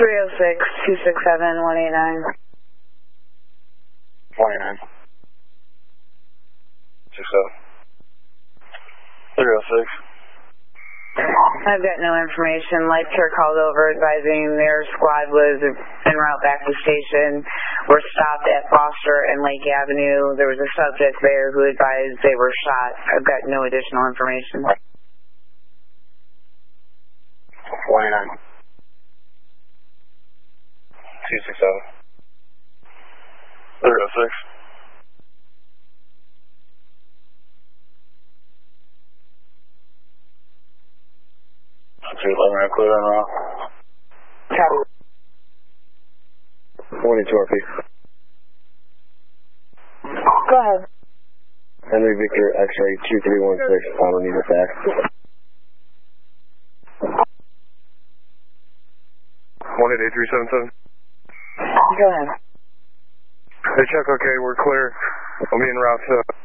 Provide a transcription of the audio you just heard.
306-267-189. 189. 67. 306. I've got no information. Life Care called over advising their squad was en route back to station. Were stopped at Foster and Lake Avenue. There was a subject there who advised they were shot. I've got no additional information. 189. 267. 306. Let's see, let me clear that now. 22 RP. Go ahead. Henry Victor X-ray 2316. I don't need a fax. 188-377. Go ahead. Hey Chuck, okay, we're clear. I'll be en route to